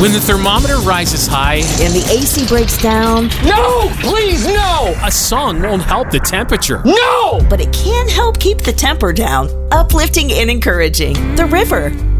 When the thermometer rises high and the AC breaks down. No! Please, no! A song won't help the temperature. No! But it can help keep the temper down. Uplifting and encouraging. The River.